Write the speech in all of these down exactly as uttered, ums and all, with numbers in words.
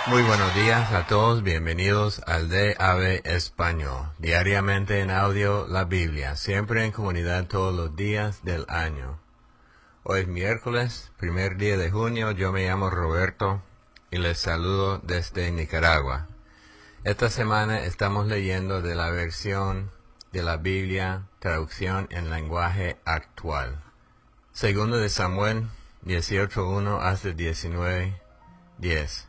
Muy buenos días a todos, bienvenidos al D A B Español, diariamente en audio la Biblia, siempre en comunidad todos los días del año. Hoy es miércoles, primer día de junio, yo me llamo Roberto y les saludo desde Nicaragua. Esta semana estamos leyendo de la versión de la Biblia, traducción en lenguaje actual. Segundo de Samuel dieciocho uno hasta diecinueve diez.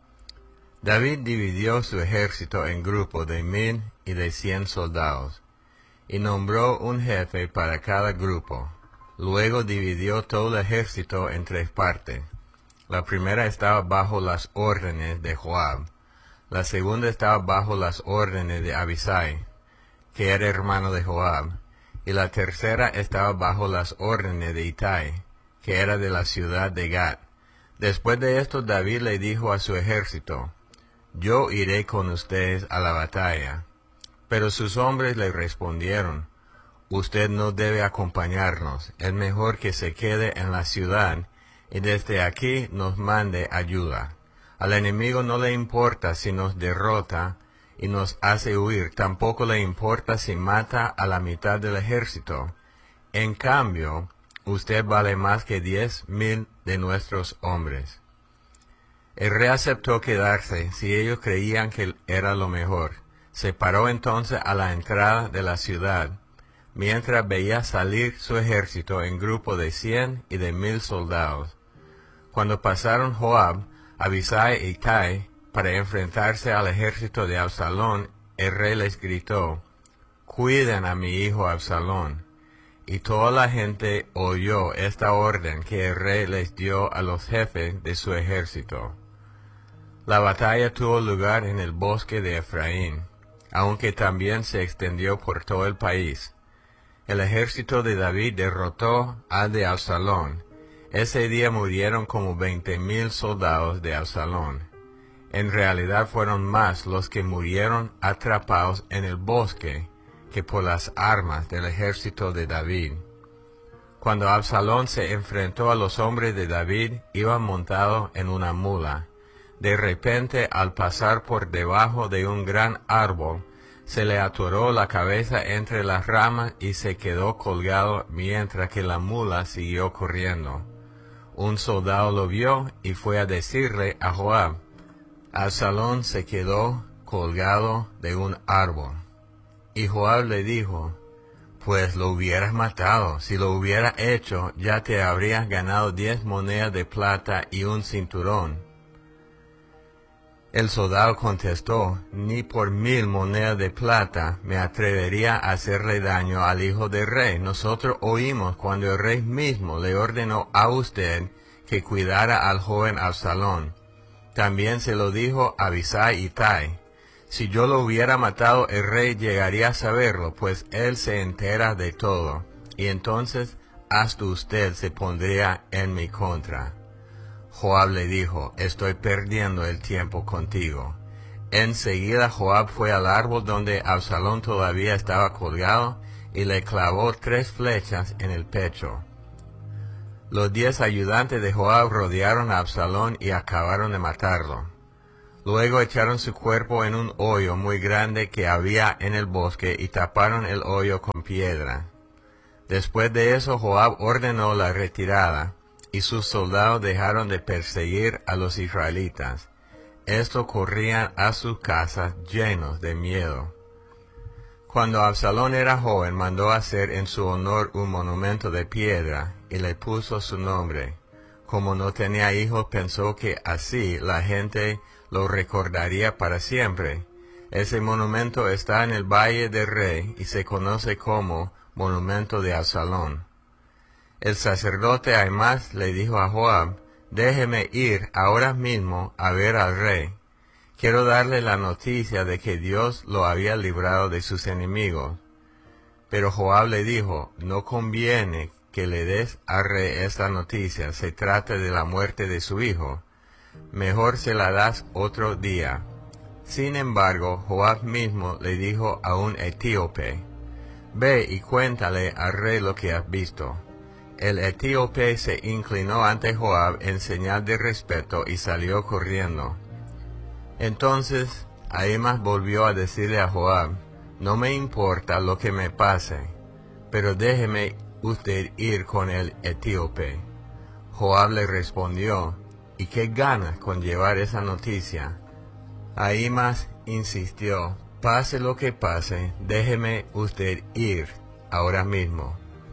David dividió su ejército en grupos de mil y de cien soldados, y nombró un jefe para cada grupo. Luego dividió todo el ejército en tres partes. La primera estaba bajo las órdenes de Joab, la segunda estaba bajo las órdenes de Abisai, que era hermano de Joab, y la tercera estaba bajo las órdenes de Itai, que era de la ciudad de Gat. Después de esto David le dijo a su ejército: Yo iré con ustedes a la batalla. Pero sus hombres le respondieron: Usted no debe acompañarnos, es mejor que se quede en la ciudad y desde aquí nos mande ayuda. Al enemigo no le importa si nos derrota y nos hace huir, tampoco le importa si mata a la mitad del ejército. En cambio, usted vale más que diez mil de nuestros hombres. El rey aceptó quedarse si ellos creían que era lo mejor. Se paró entonces a la entrada de la ciudad, mientras veía salir su ejército en grupo de cien y de mil soldados. Cuando pasaron Joab, Abisai y Itai para enfrentarse al ejército de Absalón, el rey les gritó: Cuiden a mi hijo Absalón. Y toda la gente oyó esta orden que el rey les dio a los jefes de su ejército. La batalla tuvo lugar en el bosque de Efraín, aunque también se extendió por todo el país. El ejército de David derrotó al de Absalón. Ese día murieron como veinte mil soldados de Absalón. En realidad fueron más los que murieron atrapados en el bosque que por las armas del ejército de David. Cuando Absalón se enfrentó a los hombres de David, iba montado en una mula. De repente, al pasar por debajo de un gran árbol, se le atoró la cabeza entre las ramas y se quedó colgado mientras que la mula siguió corriendo. Un soldado lo vio y fue a decirle a Joab: Absalón se quedó colgado de un árbol. Y Joab le dijo: Pues lo hubieras matado. Si lo hubieras hecho, ya te habrías ganado diez monedas de plata y un cinturón. El soldado contestó: Ni por mil monedas de plata me atrevería a hacerle daño al hijo del rey. Nosotros oímos cuando el rey mismo le ordenó a usted que cuidara al joven Absalón. También se lo dijo a Abisai y Itai. Si yo lo hubiera matado, el rey llegaría a saberlo, pues él se entera de todo, y entonces hasta usted se pondría en mi contra. Joab le dijo: Estoy perdiendo el tiempo contigo. Enseguida Joab fue al árbol donde Absalón todavía estaba colgado y le clavó tres flechas en el pecho. Los diez ayudantes de Joab rodearon a Absalón y acabaron de matarlo. Luego echaron su cuerpo en un hoyo muy grande que había en el bosque y taparon el hoyo con piedra. Después de eso Joab ordenó la retirada, y sus soldados dejaron de perseguir a los israelitas. Estos corrían a sus casas llenos de miedo. Cuando Absalón era joven, mandó hacer en su honor un monumento de piedra, y le puso su nombre. Como no tenía hijos, pensó que así la gente lo recordaría para siempre. Ese monumento está en el Valle del Rey, y se conoce como Monumento de Absalón. El sacerdote Ahimaaz le dijo a Joab: Déjeme ir ahora mismo a ver al rey. Quiero darle la noticia de que Dios lo había librado de sus enemigos. Pero Joab le dijo: No conviene que le des al rey esta noticia, se trata de la muerte de su hijo. Mejor se la das otro día. Sin embargo, Joab mismo le dijo a un etíope: Ve y cuéntale al rey lo que has visto. El etíope se inclinó ante Joab en señal de respeto y salió corriendo. Entonces Ahimaas volvió a decirle a Joab: no me importa lo que me pase, pero déjeme usted ir con el etíope. Joab le respondió: ¿y qué ganas con llevar esa noticia? Ahimaas insistió: pase lo que pase, déjeme usted ir ahora mismo.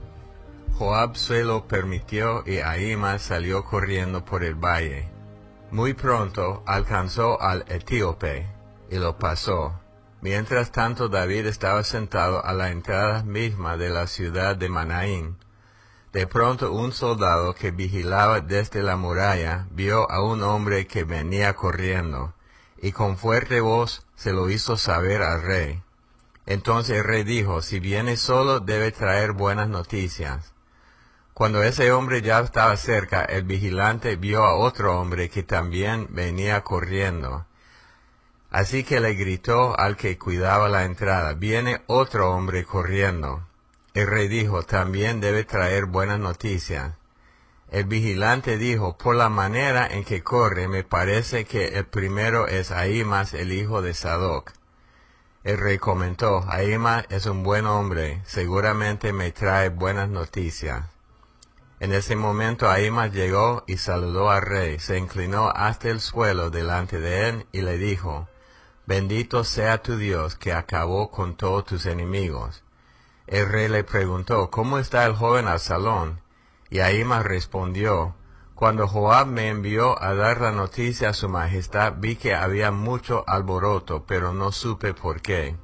Joab se lo permitió y Ahimaas salió corriendo por el valle. Muy pronto alcanzó al etíope y lo pasó. Mientras tanto David estaba sentado a la entrada misma de la ciudad de Manaín. De pronto un soldado que vigilaba desde la muralla vio a un hombre que venía corriendo, y con fuerte voz se lo hizo saber al rey. Entonces el rey dijo: si viene solo debe traer buenas noticias. Cuando ese hombre ya estaba cerca, el vigilante vio a otro hombre que también venía corriendo. Así que le gritó al que cuidaba la entrada: viene otro hombre corriendo. El rey dijo: también debe traer buenas noticias. El vigilante dijo: por la manera en que corre, me parece que el primero es Ahimaas, el hijo de Sadoc. El rey comentó: Ahimaas es un buen hombre, seguramente me trae buenas noticias. En ese momento Ahimaas llegó y saludó al rey, se inclinó hasta el suelo delante de él y le dijo: bendito sea tu Dios que acabó con todos tus enemigos. El rey le preguntó: ¿cómo está el joven Absalón? Y Ahimaas respondió: cuando Joab me envió a dar la noticia a su majestad, vi que había mucho alboroto, pero no supe por qué.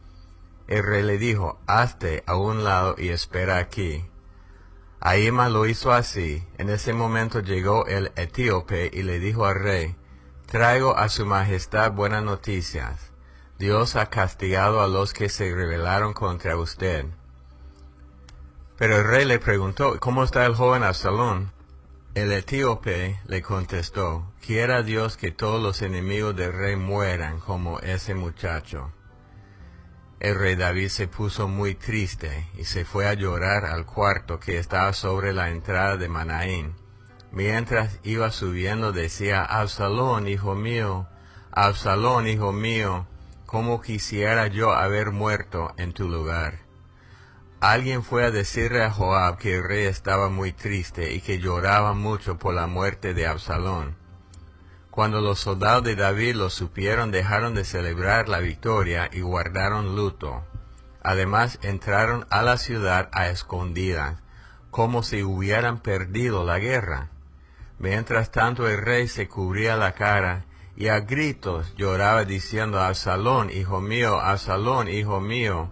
El rey le dijo: hazte a un lado y espera aquí. Ahimaas lo hizo así. En ese momento llegó el etíope y le dijo al rey: traigo a su majestad buenas noticias. Dios ha castigado a los que se rebelaron contra usted. Pero el rey le preguntó: ¿cómo está el joven Absalón? El etíope le contestó: quiera Dios que todos los enemigos del rey mueran como ese muchacho. El rey David se puso muy triste y se fue a llorar al cuarto que estaba sobre la entrada de Manaín. Mientras iba subiendo decía: Absalón, hijo mío, Absalón, hijo mío, cómo quisiera yo haber muerto en tu lugar. Alguien fue a decirle a Joab que el rey estaba muy triste y que lloraba mucho por la muerte de Absalón. Cuando los soldados de David lo supieron, dejaron de celebrar la victoria y guardaron luto. Además, entraron a la ciudad a escondidas, como si hubieran perdido la guerra. Mientras tanto, el rey se cubría la cara y a gritos lloraba diciendo: Absalón, hijo mío, Absalón, hijo mío.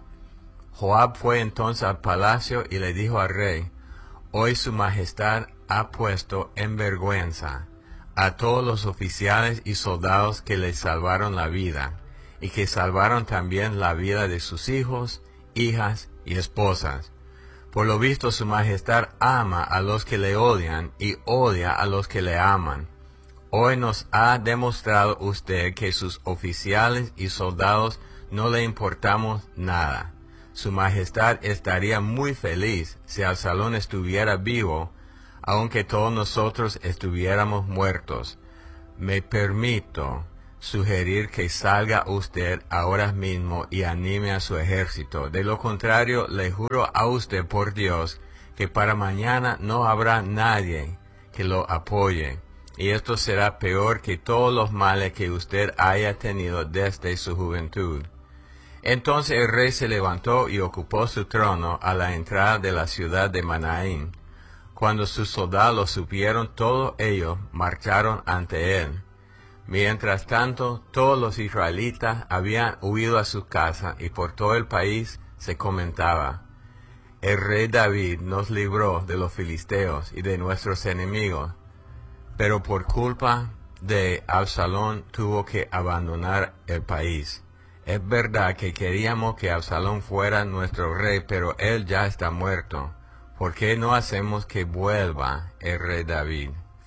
Joab fue entonces al palacio y le dijo al rey: hoy su majestad ha puesto en vergüenza a todos los oficiales y soldados que le salvaron la vida, y que salvaron también la vida de sus hijos, hijas y esposas. Por lo visto su majestad ama a los que le odian y odia a los que le aman. Hoy nos ha demostrado usted que sus oficiales y soldados no le importamos nada. Su majestad estaría muy feliz si Absalón estuviera vivo, aunque todos nosotros estuviéramos muertos. Me permito sugerir que salga usted ahora mismo y anime a su ejército. De lo contrario, le juro a usted por Dios que para mañana no habrá nadie que lo apoye, y esto será peor que todos los males que usted haya tenido desde su juventud. Entonces el rey se levantó y ocupó su trono a la entrada de la ciudad de Manaín. Cuando sus soldados lo supieron, todos ellos marcharon ante él. Mientras tanto, todos los israelitas habían huido a su casa, y por todo el país se comentaba: el rey David nos libró de los filisteos y de nuestros enemigos, pero por culpa de Absalón tuvo que abandonar el país. Es verdad que queríamos que Absalón fuera nuestro rey, pero él ya está muerto. ¿Por qué no hacemos que vuelva el rey David?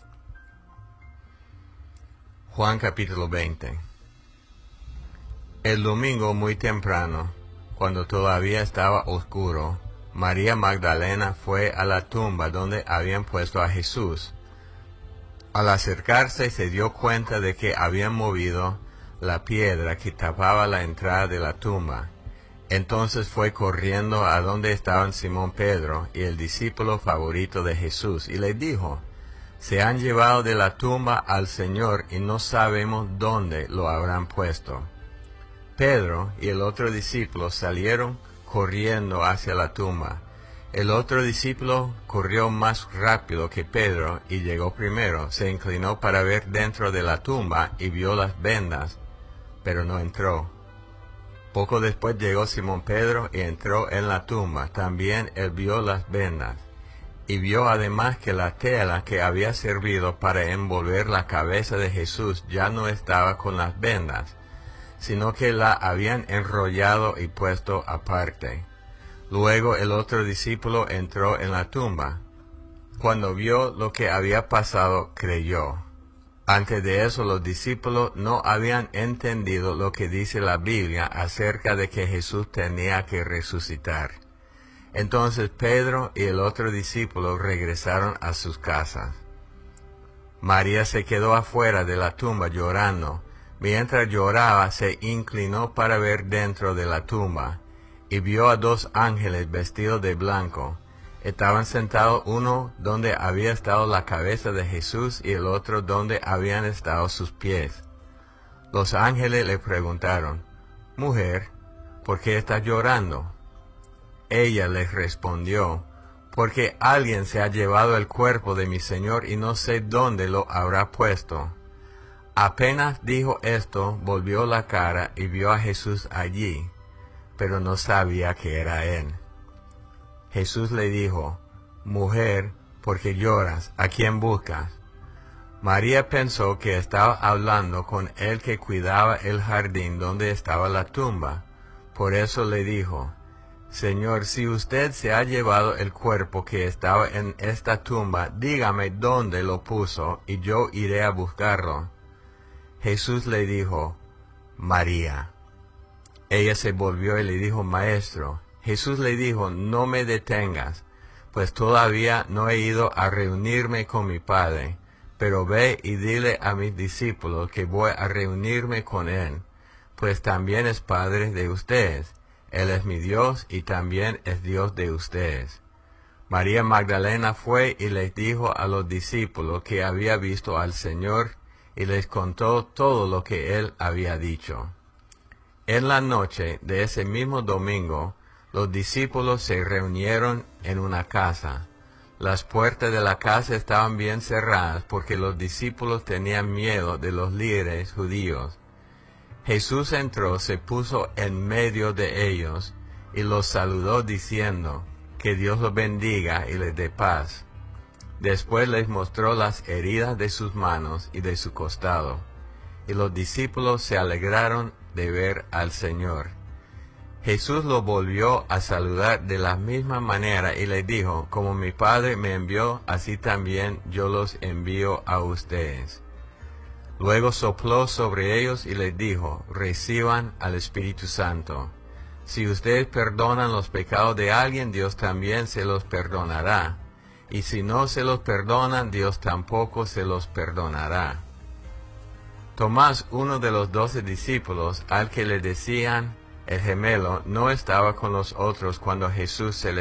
Juan capítulo veinte. El domingo muy temprano, cuando todavía estaba oscuro, María Magdalena fue a la tumba donde habían puesto a Jesús. Al acercarse se dio cuenta de que habían movido la piedra que tapaba la entrada de la tumba. Entonces fue corriendo a donde estaban Simón Pedro y el discípulo favorito de Jesús, y le dijo: se han llevado de la tumba al Señor y no sabemos dónde lo habrán puesto. Pedro y el otro discípulo salieron corriendo hacia la tumba. El otro discípulo corrió más rápido que Pedro y llegó primero. Se inclinó para ver dentro de la tumba y vio las vendas, pero no entró. Poco después llegó Simón Pedro y entró en la tumba. También él vio las vendas, y vio además que la tela que había servido para envolver la cabeza de Jesús ya no estaba con las vendas, sino que la habían enrollado y puesto aparte. Luego el otro discípulo entró en la tumba. Cuando vio lo que había pasado, creyó. Antes de eso, los discípulos no habían entendido lo que dice la Biblia acerca de que Jesús tenía que resucitar. Entonces Pedro y el otro discípulo regresaron a sus casas. María se quedó afuera de la tumba llorando. Mientras lloraba, se inclinó para ver dentro de la tumba, y vio a dos ángeles vestidos de blanco. Estaban sentados uno donde había estado la cabeza de Jesús y el otro donde habían estado sus pies. Los ángeles le preguntaron: Mujer, ¿por qué estás llorando? Ella les respondió: Porque alguien se ha llevado el cuerpo de mi Señor y no sé dónde lo habrá puesto. Apenas dijo esto, volvió la cara y vio a Jesús allí, pero no sabía que era él. Jesús le dijo: Mujer, ¿por qué lloras? ¿A quién buscas? María pensó que estaba hablando con el que cuidaba el jardín donde estaba la tumba. Por eso le dijo: Señor, si usted se ha llevado el cuerpo que estaba en esta tumba, dígame dónde lo puso y yo iré a buscarlo. Jesús le dijo: María. Ella se volvió y le dijo: Maestro. Jesús le dijo: No me detengas, pues todavía no he ido a reunirme con mi Padre, pero ve y dile a mis discípulos que voy a reunirme con Él, pues también es Padre de ustedes. Él es mi Dios y también es Dios de ustedes. María Magdalena fue y les dijo a los discípulos que había visto al Señor y les contó todo lo que Él había dicho. En la noche de ese mismo domingo, los discípulos se reunieron en una casa. Las puertas de la casa estaban bien cerradas porque los discípulos tenían miedo de los líderes judíos. Jesús entró, se puso en medio de ellos y los saludó diciendo: Que Dios los bendiga y les dé paz. Después les mostró las heridas de sus manos y de su costado, y los discípulos se alegraron de ver al Señor. Jesús los volvió a saludar de la misma manera y les dijo: Como mi Padre me envió, así también yo los envío a ustedes. Luego sopló sobre ellos y les dijo: Reciban al Espíritu Santo. Si ustedes perdonan los pecados de alguien, Dios también se los perdonará. Y si no se los perdonan, Dios tampoco se los perdonará. Tomás, uno de los doce discípulos, al que le decían el gemelo, no estaba con los otros cuando Jesús se le